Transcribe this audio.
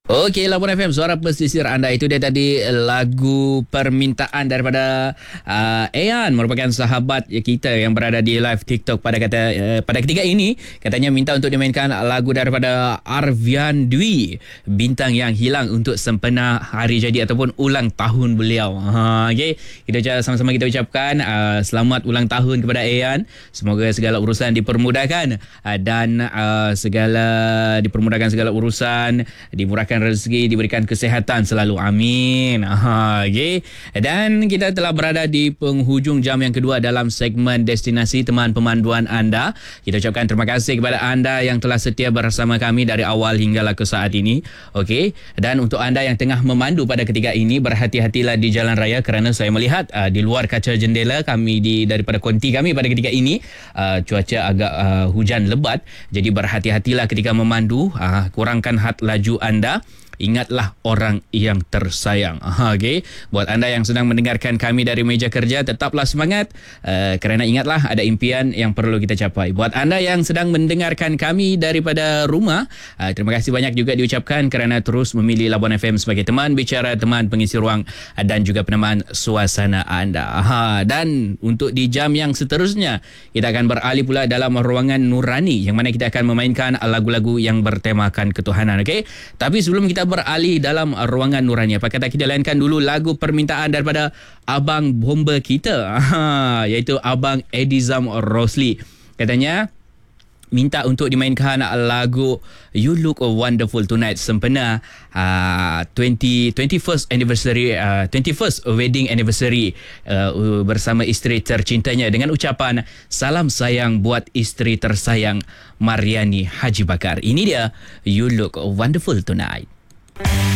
Okey, Labuan FM, suara pesisir anda. Itu dia tadi lagu permintaan daripada Ayan, merupakan sahabat kita yang berada di live TikTok pada ketika ini. Katanya minta untuk dimainkan lagu daripada Arvian Dwi, bintang yang hilang, untuk sempena hari jadi ataupun ulang tahun beliau. Okey, kita sama-sama kita ucapkan selamat ulang tahun kepada Ayan. Semoga segala urusan dipermudahkan dan dipermudahkan segala urusan, dimurahkan rezeki, diberikan kesihatan selalu. Amin. Okay. Dan kita telah berada di penghujung jam yang kedua dalam segmen Destinasi Teman Pemanduan anda. Kita ucapkan terima kasih kepada anda yang telah setia bersama kami dari awal hinggalah ke saat ini. Okey. Dan untuk anda yang tengah memandu pada ketika ini, berhati-hatilah di jalan raya kerana saya melihat di luar kaca jendela kami daripada konti kami pada ketika ini cuaca agak hujan lebat. Jadi berhati-hatilah ketika memandu. Kurangkan had laju anda. Ingatlah orang yang tersayang. Okay. Buat anda yang sedang mendengarkan kami dari meja kerja, tetaplah semangat kerana ingatlah ada impian yang perlu kita capai. Buat anda yang sedang mendengarkan kami daripada rumah, terima kasih banyak juga diucapkan kerana terus memilih Labuan FM sebagai teman bicara, teman pengisi ruang dan juga peneman suasana anda. Dan untuk di jam yang seterusnya, kita akan beralih pula dalam ruangan Nurani yang mana kita akan memainkan lagu-lagu yang bertemakan ketuhanan. Okay? Tapi sebelum kita beralih dalam ruangan Nurani, apa kata kita layankan dulu lagu permintaan daripada abang bomba kita, iaitu Abang Edizam Rosli. Katanya minta untuk dimainkan lagu You Look Wonderful Tonight sempena 21st wedding anniversary bersama isteri tercintanya, dengan ucapan salam sayang buat isteri tersayang Mariani Haji Bakar. Ini dia You Look Wonderful Tonight.